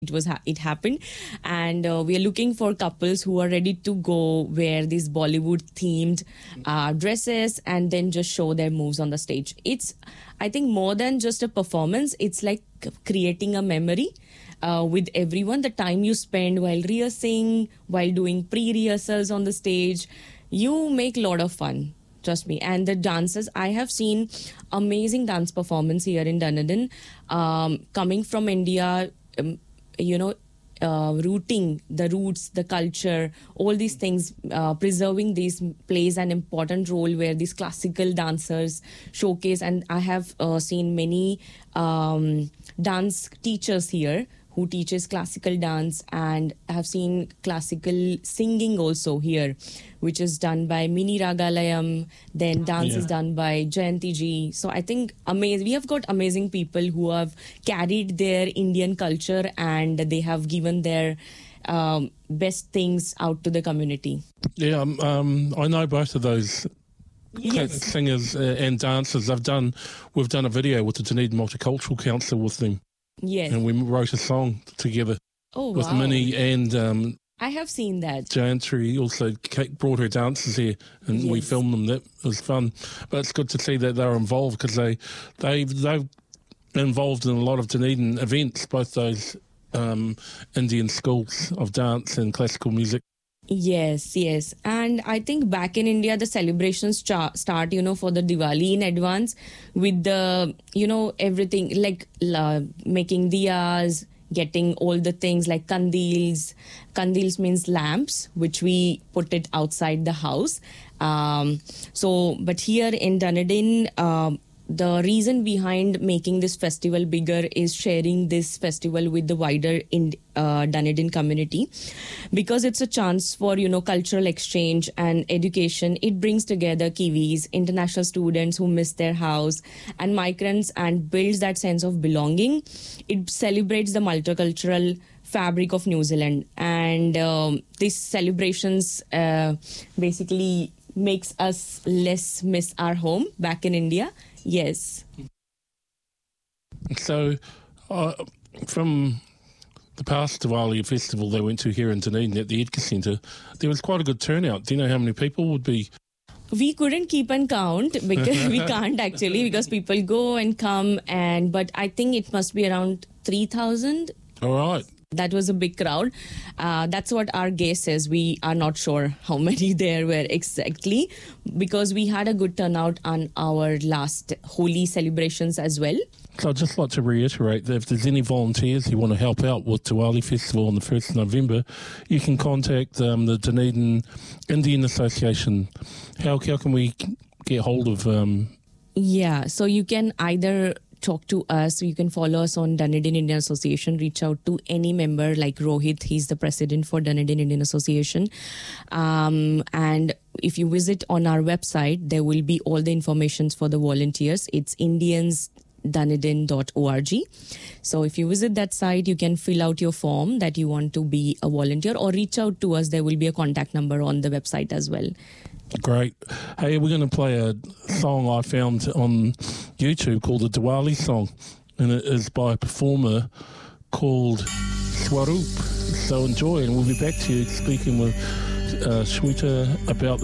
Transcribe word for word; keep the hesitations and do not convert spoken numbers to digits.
it was ha- it happened, and uh, we are looking for couples who are ready to go wear these Bollywood themed uh, dresses and then just show their moves on the stage. It's, I think, more than just a performance. It's like creating a memory uh, with everyone. The time you spend while rehearsing, while doing pre-rehearsals on the stage, you make a lot of fun. Trust me. And the dances, I have seen amazing dance performance here in Dunedin, um, coming from India. Um, you know, uh, rooting the roots, the culture, all these things, uh, preserving these plays an important role where these classical dancers showcase. And I have uh, seen many um, dance teachers here who teaches classical dance, and I have seen classical singing also here, which is done by Mini Ragalayam. Then dance yeah. is done by Jayanti ji. So I think amazing. We have got amazing people who have carried their Indian culture and they have given their um, best things out to the community. Yeah, um, um, I know both of those yes. singers uh, and dancers. I've done. We've done a video with the Dunedin Multicultural Council with them. Yes. And we wrote a song together oh, with wow. Minnie and um, I have seen that. Jayanti also brought her dancers here and yes. we filmed them. That was fun. But it's good to see that they're involved because they, they, they're involved in a lot of Dunedin events, both those um, Indian schools of dance and classical music. Yes, yes. And I think back in India, the celebrations cha- start, you know, for the Diwali in advance with the, you know, everything like uh, making diyas, getting all the things like kandils. Kandils means lamps, which we put it outside the house. Um, so, but here in Dunedin, um, the reason behind making this festival bigger is sharing this festival with the wider in, uh, Dunedin community, because it's a chance for, you know, cultural exchange and education. It brings together Kiwis, international students who miss their house, and migrants, and builds that sense of belonging. It celebrates the multicultural fabric of New Zealand, and um, these celebrations uh, basically makes us less miss our home back in India. Yes. So, uh, from the past Diwali festival they went to here in Dunedin at the Edgar Centre, there was quite a good turnout. Do you know how many people would be? We couldn't keep an count because we can't actually, because people go and come, and but I think it must be around three thousand. All right. That was a big crowd. Uh, that's what our guess is. We are not sure how many there were exactly, because we had a good turnout on our last Holi celebrations as well. So I'd just like to reiterate that if there's any volunteers who want to help out with Diwali Festival on the first of November, you can contact um, the Dunedin Indian Association. How, how can we get hold of... Um... Yeah, so you can either talk to us. You can follow us on Dunedin Indian Association. Reach out to any member like Rohit. He's the president for Dunedin Indian Association. Um, and if you visit on our website, there will be all the informations for the volunteers. It's indians dunedin dot org. So if you visit that site, you can fill out your form that you want to be a volunteer, or reach out to us. There will be a contact number on the website as well. Great. Hey, we're going to play a song I found on YouTube called the Diwali Song, and it is by a performer called Swaroop. So enjoy, and we'll be back to you speaking with uh, Shweta about